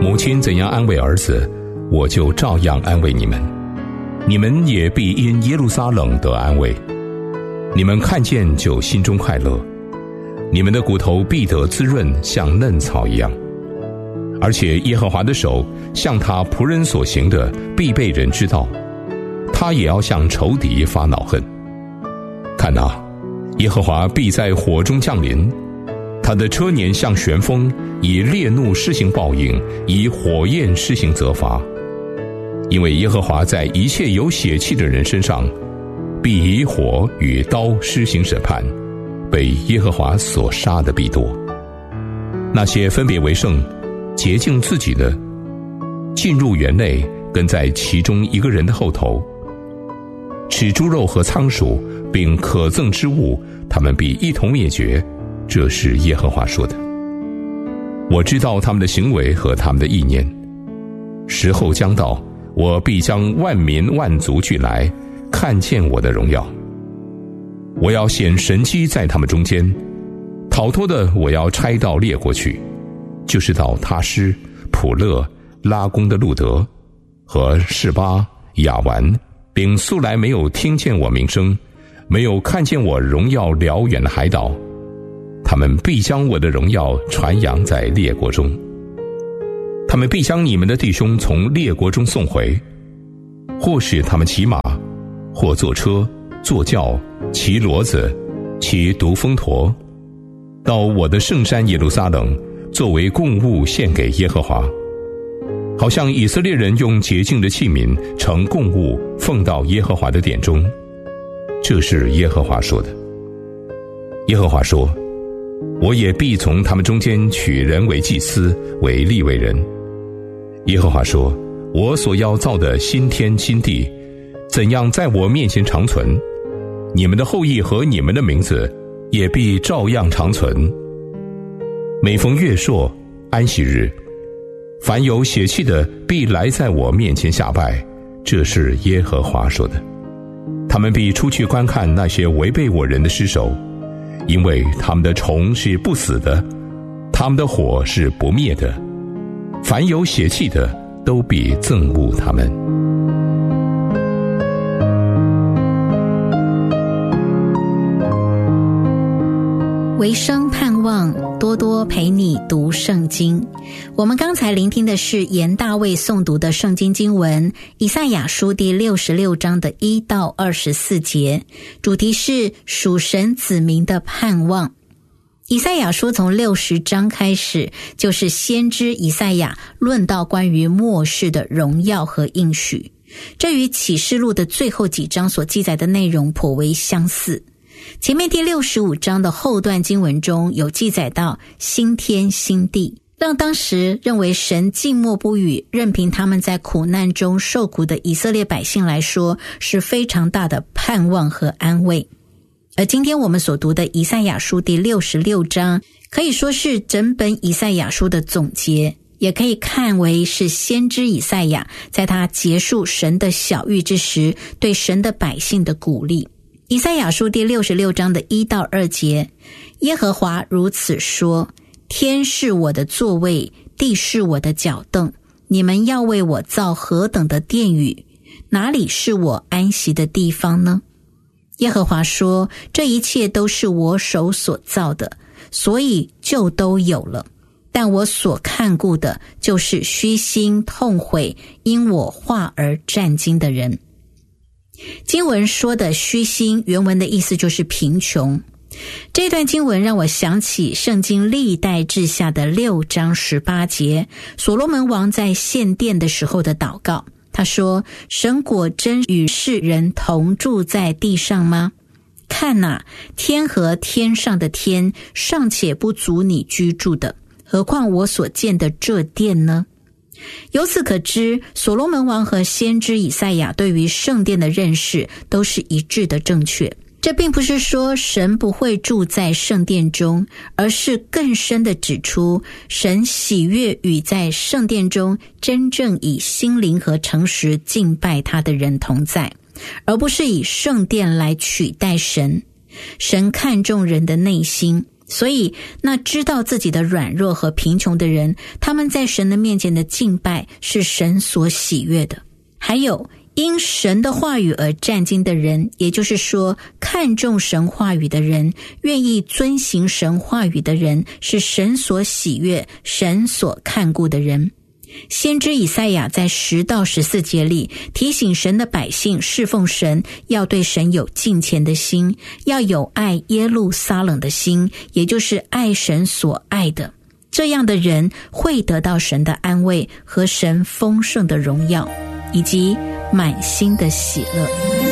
母亲怎样安慰儿子，我就照样安慰你们。你们也必因耶路撒冷得安慰。你们看见就心中快乐，你们的骨头必得滋润，像嫩草一样。而且耶和华的手向他仆人所行的必被人知道，他也要向仇敌发恼恨。看哪，耶和华必在火中降临，他的车辇像旋风，以烈怒施行报应，以火焰施行责罚。因为耶和华在一切有血气的人身上必以火与刀施行审判，被耶和华所杀的必多。那些分别为圣洁净自己的，进入园内，跟在其中一个人的后头。吃猪肉和仓鼠并可憎之物，他们必一同灭绝，这是耶和华说的。我知道他们的行为和他们的意念，时候将到，我必将万民万族聚来，看见我的荣耀。我要显神迹在他们中间，逃脱的我要差到列国去，就是到他施、普勒、拉宫的路德和示巴、亚完，并素来没有听见我名声，没有看见我荣耀辽远的海岛。他们必将我的荣耀传扬在列国中，他们必将你们的弟兄从列国中送回，或使他们骑马，或坐车、坐轿、骑骡子、骑独峰驼，到我的圣山耶路撒冷，作为供物献给耶和华，好像以色列人用洁净的器皿盛供物奉到耶和华的殿中。这是耶和华说的。耶和华说，我也必从他们中间取人为祭司，为利未人。耶和华说，我所要造的新天新地，怎样在我面前长存，你们的后裔和你们的名字也必照样长存。每逢月朔、安息日，凡有血气的必来在我面前下拜，这是耶和华说的。他们必出去观看那些违背我人的尸首，因为他们的虫是不死的，他们的火是不灭的，凡有血气的都必憎恶他们。 维生盼望多多陪你读圣经。我们刚才聆听的是严大卫诵读的圣经经文，以赛亚书第66章的1到24节，主题是属神子民的盼望。以赛亚书从60章开始，就是先知以赛亚论到关于末世的荣耀和应许，这与启示录的最后几章所记载的内容颇为相似。前面第65章的后段经文中有记载到新天新地，让当时认为神静默不语，任凭他们在苦难中受苦的以色列百姓来说，是非常大的盼望和安慰。而今天我们所读的以赛亚书第66章，可以说是整本以赛亚书的总结，也可以看为是先知以赛亚在他结束神的晓谕之时，对神的百姓的鼓励。以赛亚书第66章的1到2节，耶和华如此说，天是我的座位，地是我的脚凳，你们要为我造何等的殿宇，哪里是我安息的地方呢？耶和华说，这一切都是我手所造的，所以就都有了。但我所看顾的就是虚心痛悔，因我话而战惊的人。经文说的虚心，原文的意思就是贫穷。这段经文让我想起圣经历代志下的6章18节，所罗门王在献殿的时候的祷告。他说，神果真与世人同住在地上吗？看哪，天和天上的天尚且不足你居住的，何况我所建的这殿呢？由此可知，所罗门王和先知以赛亚对于圣殿的认识都是一致的正确。这并不是说神不会住在圣殿中，而是更深的指出神喜悦与在圣殿中真正以心灵和诚实敬拜他的人同在，而不是以圣殿来取代神。神看重人的内心， 所以那知道自己的软弱和贫穷的人，他们在神的面前的敬拜是神所喜悦的。还有因神的话语而战兢的人，也就是说看重神话语的人，愿意遵行神话语的人，是神所喜悦、神所看顾的人。先知以赛亚在10到14节里提醒神的百姓侍奉神，要对神有敬虔的心，要有爱耶路撒冷的心，也就是爱神所爱的。这样的人会得到神的安慰和神丰盛的荣耀，以及满心的喜乐。